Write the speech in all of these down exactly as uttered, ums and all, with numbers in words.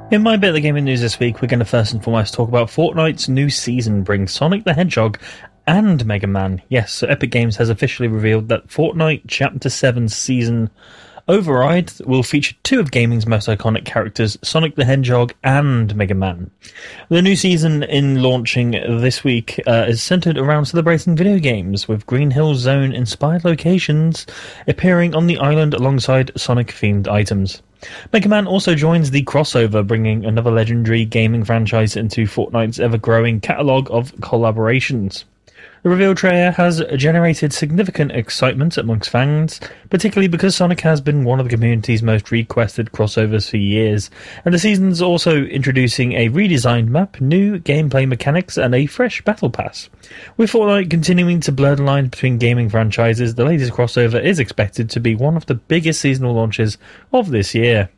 In my bit of the gaming news this week, we're going to first and foremost talk about Fortnite's new season brings Sonic the Hedgehog and Mega Man. Yes, so Epic Games has officially revealed that Fortnite Chapter seven Season Override will feature two of gaming's most iconic characters, Sonic the Hedgehog and Mega Man. The new season in launching this week uh, is centered around celebrating video games, with Green Hill Zone-inspired locations appearing on the island alongside Sonic-themed items. Mega Man also joins the crossover, bringing another legendary gaming franchise into Fortnite's ever-growing catalogue of collaborations. The reveal trailer has generated significant excitement amongst fans, particularly because Sonic has been one of the community's most requested crossovers for years, and the season's also introducing a redesigned map, new gameplay mechanics, and a fresh battle pass. With Fortnite continuing to blur the lines between gaming franchises, the latest crossover is expected to be one of the biggest seasonal launches of this year.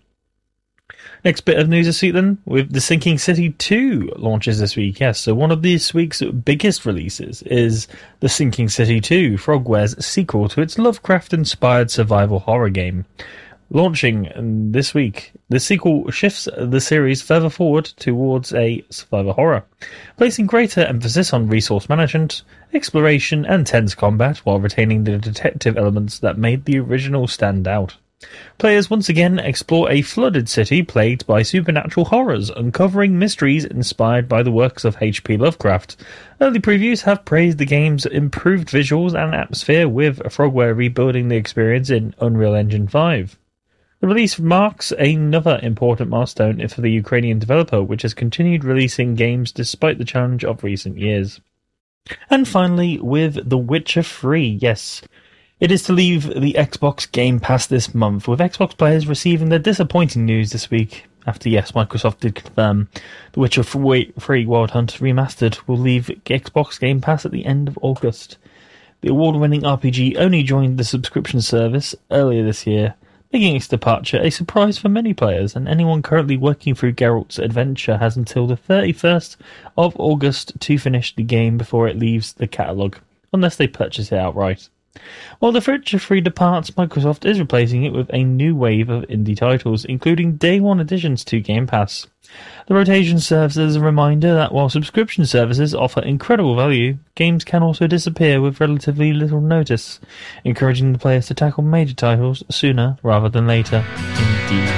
Next bit of news this week then, with The Sinking City two launches this week. Yes, so one of this week's biggest releases is The Sinking City two, Frogware's sequel to its Lovecraft-inspired survival horror game. Launching this week, the sequel shifts the series further forward towards a survival horror, placing greater emphasis on resource management, exploration, and tense combat, while retaining the detective elements that made the original stand out. Players once again explore a flooded city plagued by supernatural horrors, uncovering mysteries inspired by the works of H P Lovecraft. Early previews have praised the game's improved visuals and atmosphere, with Frogware rebuilding the experience in Unreal Engine five. The release marks another important milestone for the Ukrainian developer, which has continued releasing games despite the challenge of recent years. And finally, with The Witcher three, yes, it is to leave the Xbox Game Pass this month, with Xbox players receiving the disappointing news this week after, yes, Microsoft did confirm The Witcher three Wild Hunt Remastered will leave Xbox Game Pass at the end of August. The award-winning R P G only joined the subscription service earlier this year, making its departure a surprise for many players, and anyone currently working through Geralt's adventure has until the thirty-first of August to finish the game before it leaves the catalogue, unless they purchase it outright. While The Witcher three departs, Microsoft is replacing it with a new wave of indie titles, including day one additions to Game Pass. The rotation serves as a reminder that while subscription services offer incredible value, games can also disappear with relatively little notice, encouraging the players to tackle major titles sooner rather than later. Indeed.